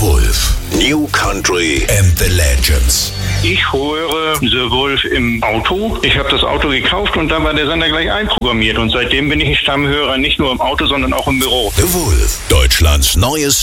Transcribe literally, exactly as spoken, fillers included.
Wolf. New Country and the Legends. Ich höre The Wolf im Auto. Ich habe das Auto gekauft und dann war der Sender gleich einprogrammiert. Und seitdem bin ich ein Stammhörer, nicht nur im Auto, sondern auch im Büro. The Wolf, Deutschlands neues